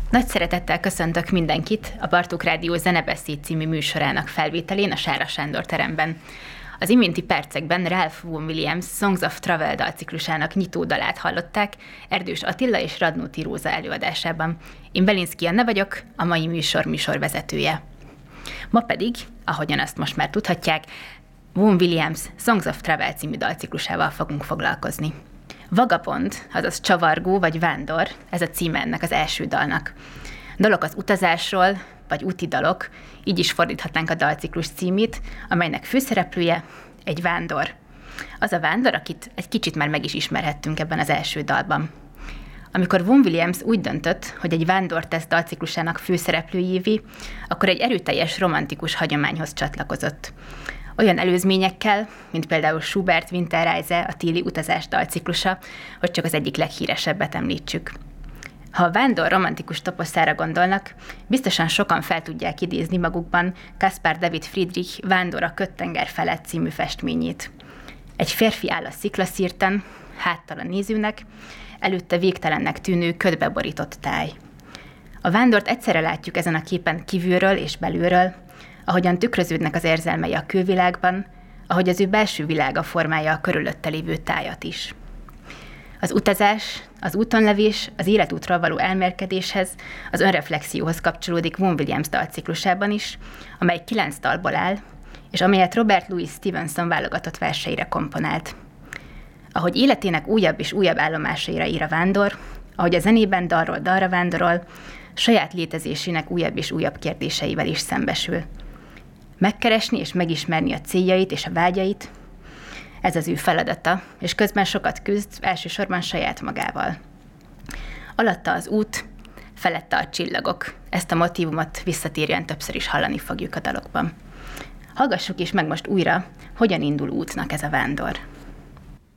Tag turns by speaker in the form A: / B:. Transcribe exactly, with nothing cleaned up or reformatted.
A: Nagy szeretettel köszöntök mindenkit a Bartók Rádió Zenebeszéd című műsorának felvételén a Sára Sándor teremben. Az iménti percekben Ralph Vaughan Williams Songs of Travel dalciklusának nyitó dalát hallották Erdős Attila és Radnóti Róza előadásában. Én Belinszky Anna vagyok, a mai műsor műsorvezetője. Ma pedig, ahogyan azt most már tudhatják, Vaughan Williams Songs of Travel című dalciklusával fogunk foglalkozni. Vagabond, azaz csavargó vagy vándor, ez a címe ennek az első dalnak. Dalok az utazásról, vagy úti dalok, így is fordíthatnánk a dalciklus címét, amelynek főszereplője egy vándor. Az a vándor, akit egy kicsit már meg is ismerhettünk ebben az első dalban. Amikor Vaughan Williams úgy döntött, hogy egy vándor tesz dalciklusának főszereplőjévé, akkor egy erőteljes romantikus hagyományhoz csatlakozott. Olyan előzményekkel, mint például Schubert Winterreise, a téli utazás dalciklusa, hogy csak az egyik leghíresebbet említsük. Ha a vándor romantikus toposzára gondolnak, biztosan sokan fel tudják idézni magukban Caspar David Friedrich Vándor a Köttenger felett című festményét. Egy férfi áll a sziklaszírten, háttal a nézőnek, előtte végtelennek tűnő ködbe borított táj. A vándort egyszerre látjuk ezen a képen kívülről és belülről, ahogyan tükröződnek az érzelmei a külvilágban, ahogy az ő belső világa formálja a körülötte lévő tájat is. Az utazás, az útonlevés, az életútról való elmélkedéshez, az önreflexióhoz kapcsolódik Vaughan Williams dalciklusában is, amely kilenc dalból áll, és amelyet Robert Louis Stevenson válogatott verseire komponált. Ahogy életének újabb és újabb állomásaira ír a vándor, ahogy a zenében dalról dalra vándorol, saját létezésének újabb és újabb kérdéseivel is szembesül. Megkeresni és megismerni a céljait és a vágyait, ez az ő feladata, és közben sokat küzd, elsősorban saját magával. Alatta az út, felette a csillagok. Ezt a motívumot visszatérően többször is hallani fogjuk a dalokban. Hallgassuk is meg most újra, hogyan indul útnak ez a vándor.